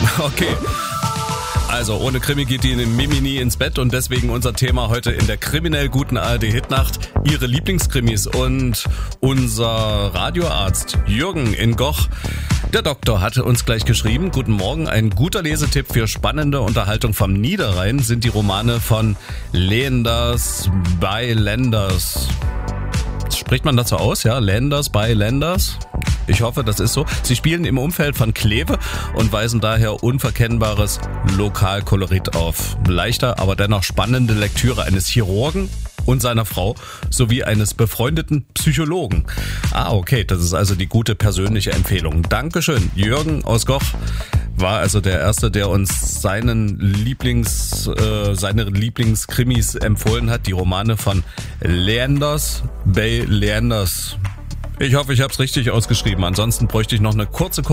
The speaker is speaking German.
Okay. Also ohne Krimi geht die Mimi nie ins Bett und deswegen unser Thema heute in der kriminell guten ARD-Hitnacht, ihre Lieblingskrimis. Und unser Radioarzt Jürgen in Goch, der Doktor, hatte uns gleich geschrieben: Guten Morgen, ein guter Lesetipp für spannende Unterhaltung vom Niederrhein sind die Romane von Leenders by Lenders. Spricht man dazu aus, ja? Leenders by Lenders? Ich hoffe, das ist so. Sie spielen im Umfeld von Kleve und weisen daher unverkennbares Lokalkolorit auf. Leichter, aber dennoch spannende Lektüre eines Chirurgen und seiner Frau sowie eines befreundeten Psychologen. Okay, das ist also die gute persönliche Empfehlung. Dankeschön. Jürgen aus Goch war also der Erste, der uns seine Lieblingskrimis empfohlen hat. Die Romane von Leenders by Leenders. Ich hoffe, ich habe es richtig ausgeschrieben. Ansonsten bräuchte ich noch eine kurze